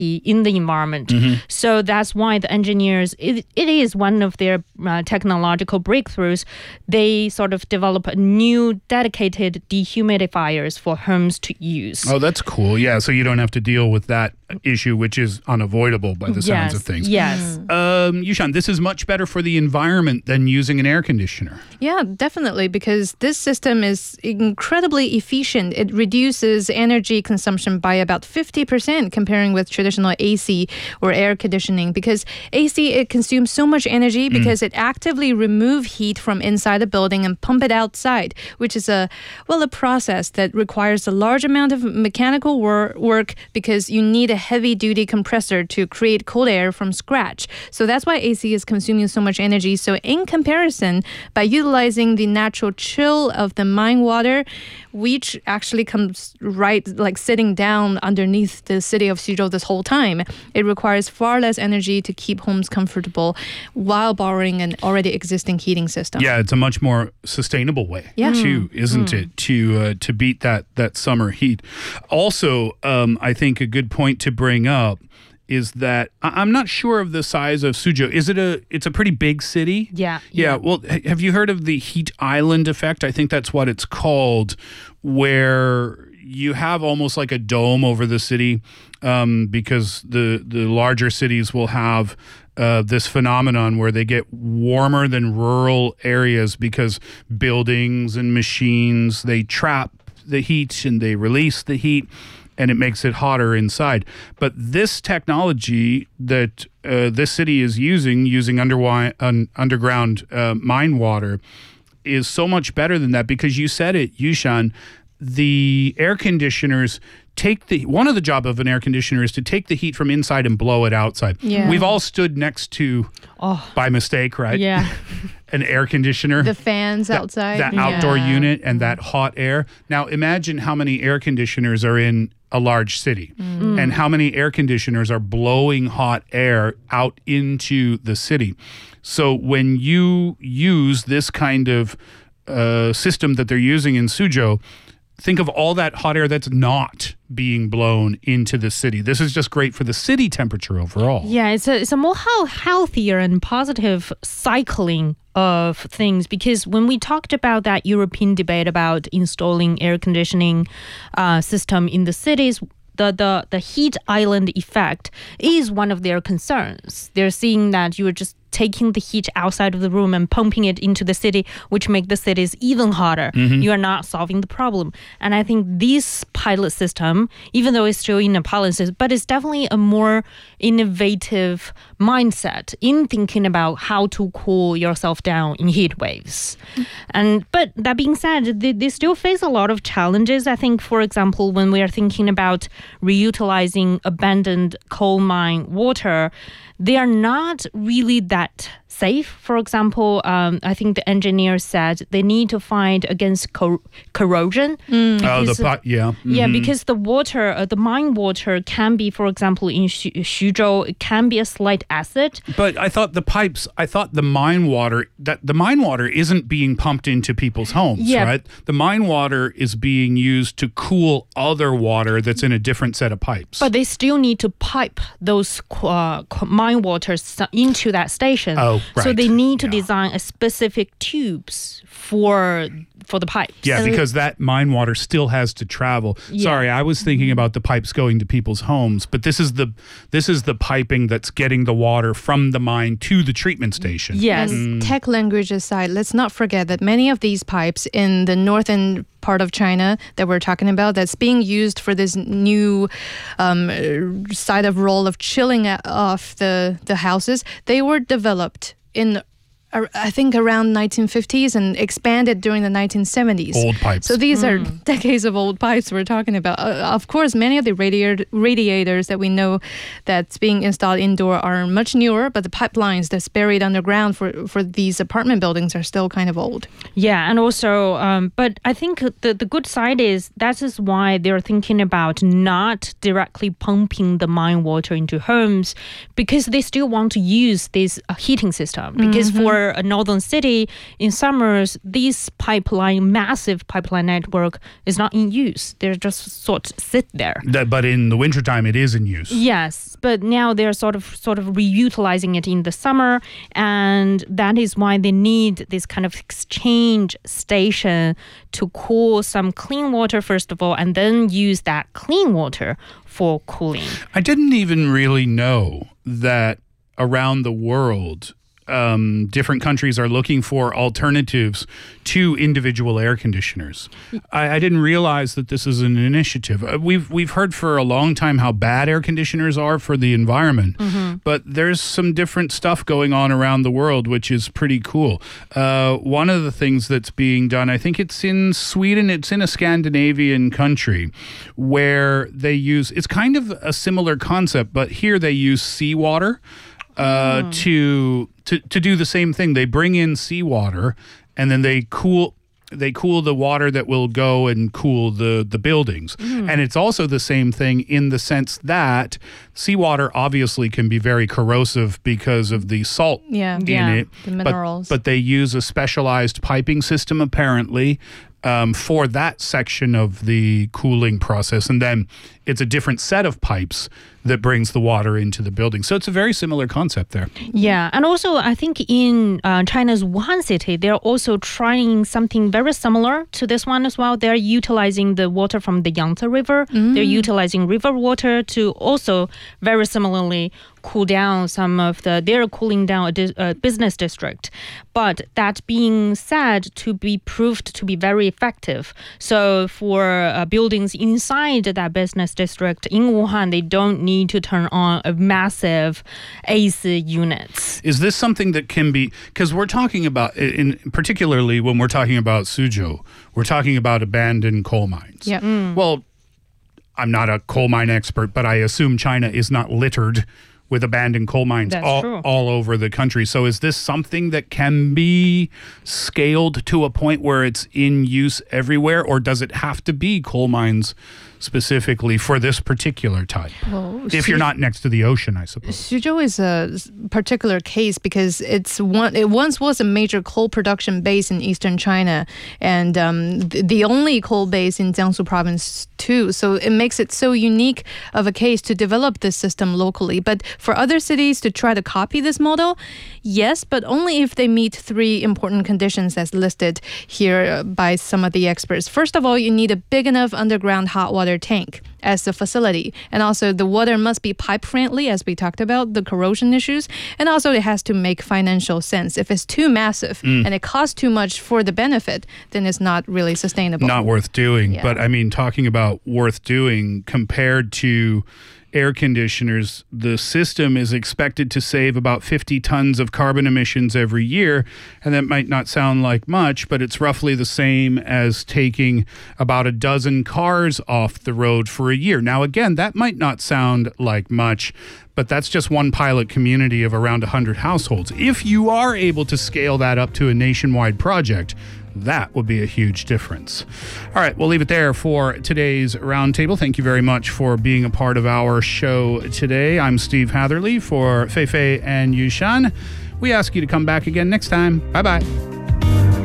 in the environment. So that's why the engineers, it is one of their technological breakthroughs. They sort of develop a new dedicated dehumidifiers for homes to use. Oh, that's cool. Yeah, so you don't have to deal with that issue, which is unavoidable by the sounds of things. Yes. Yushan, this is much better for the environment than using an air conditioner. Yeah, definitely, because this system is incredibly efficient. It reduces energy consumption by about 50% comparing with traditional AC or air conditioning, because AC, it consumes so much energy because it actively removes heat from inside the building and pump it outside, which is a process that requires a large amount of mechanical work because you need a heavy-duty compressor to create cold air from scratch. So that's why AC is consuming so much energy. So in comparison, by utilizing the natural chill of the mine water, which actually comes right, like sitting down underneath the city of Xuzhou this whole time, it requires far less energy to keep homes comfortable while borrowing an already existing heating system. Yeah, it's a much more sustainable way, too, isn't it, to beat that summer heat. Also, I think a good point to bring up is that I'm not sure of the size of Suzhou. It's a pretty big city? Yeah. Well, have you heard of the heat island effect? I think that's what it's called, where you have almost like a dome over the city, because the larger cities will have this phenomenon where they get warmer than rural areas because buildings and machines, they trap the heat and they release the heat, and it makes it hotter inside. But this technology that this city is using underground mine water is so much better than that, because you said it, Yushan, the air conditioners one of the job of an air conditioner is to take the heat from inside and blow it outside. Yeah. We've all stood next to, by mistake, right? Yeah. An air conditioner. The fans outside. That outdoor unit and that hot air. Now imagine how many air conditioners are in a large city and how many air conditioners are blowing hot air out into the city. So when you use this kind of system that they're using in Suzhou, think of all that hot air that's not being blown into the city. This is just great for the city temperature overall. Yeah, it's a more healthier and positive cycling of things, because when we talked about that European debate about installing air conditioning system in the cities, the heat island effect is one of their concerns. They're seeing that you are just taking the heat outside of the room and pumping it into the city, which make the cities even hotter. You are not solving the problem. And I think this pilot system, even though it's still in the policies, but it's definitely a more innovative mindset in thinking about how to cool yourself down in heat waves. But that being said, they still face a lot of challenges. I think, for example, when we are thinking about reutilizing abandoned coal mine water, they are not really that safe. For example, I think the engineer said they need to fight against corrosion. Because the water, the mine water can be, for example, in Xuzhou, it can be a slight acid. But I thought the mine water isn't being pumped into people's homes, right? The mine water is being used to cool other water that's in a different set of pipes. But they still need to pipe those mine waters into that station. Oh, right. So they need to design a specific tubes for the pipes. Yeah, because that mine water still has to travel. Yeah. Sorry, I was thinking about the pipes going to people's homes, but this is the piping that's getting the water from the mine to the treatment station. Yes. And tech language aside, let's not forget that many of these pipes in the northern part of China that we're talking about, that's being used for this new side of role of chilling off the houses, they were developed in I think around 1950s and expanded during the 1970s. Old pipes. So these are decades of old pipes we're talking about. Of course, many of the radiators that we know that's being installed indoor are much newer, but the pipelines that's buried underground for these apartment buildings are still kind of old. Yeah, and also, but I think the good side is that is why they're thinking about not directly pumping the mine water into homes, because they still want to use this heating system. Because for for a northern city, in summers, massive pipeline network is not in use. They're just sort of sit there. But in the wintertime, it is in use. Yes, but now they're sort of reutilizing it in the summer, and that is why they need this kind of exchange station to cool some clean water first of all, and then use that clean water for cooling. I didn't even really know that around the world, different countries are looking for alternatives to individual air conditioners. I didn't realize that this is an initiative. We've heard for a long time how bad air conditioners are for the environment, but there's some different stuff going on around the world, which is pretty cool. One of the things that's being done, I think it's in Sweden, it's in a Scandinavian country, where they use, it's kind of a similar concept, but here they use seawater to do the same thing. They bring in seawater and then they cool the water that will go and cool the buildings. And it's also the same thing in the sense that seawater obviously can be very corrosive because of the salt in it. The minerals. But they use a specialized piping system apparently for that section of the cooling process. And then it's a different set of pipes that brings the water into the building. So it's a very similar concept there. Yeah, and also I think in China's Wuhan city, they're also trying something very similar to this one as well. They're utilizing the water from the Yangtze River. They're utilizing river water to also very similarly cool down they're cooling down a business district. But that being said, to be proved to be very effective. So for buildings inside that business district in Wuhan, they don't need to turn on a massive AC units. Is this something that can be, because we're talking about, particularly when we're talking about Suzhou, we're talking about abandoned coal mines. Yeah. Well, I'm not a coal mine expert, but I assume China is not littered with abandoned coal mines all over the country. So is this something that can be scaled to a point where it's in use everywhere, or does it have to be coal mines specifically for this particular type? Well, if you're not next to the ocean, I suppose. Suzhou is a particular case because it once was a major coal production base in eastern China, and the only coal base in Jiangsu province too. So it makes it so unique of a case to develop this system locally. But for other cities to try to copy this model, yes, but only if they meet three important conditions as listed here by some of the experts. First of all, you need a big enough underground hot water tank as the facility, and also the water must be pipe friendly, as we talked about the corrosion issues, and also it has to make financial sense. If it's too massive and it costs too much for the benefit, then it's not really sustainable. Not worth doing. Yeah. But I mean, talking about worth doing compared to air conditioners, the system is expected to save about 50 tons of carbon emissions every year. And that might not sound like much, but it's roughly the same as taking about a dozen cars off the road for a year. Now, again, that might not sound like much, but that's just one pilot community of around 100 households. If you are able to scale that up to a nationwide project, that would be a huge difference. All right, we'll leave it there for today's roundtable. Thank you very much for being a part of our show today. I'm Steve Hatherley for Fei Fei and Yushan. We ask you to come back again next time. Bye-bye.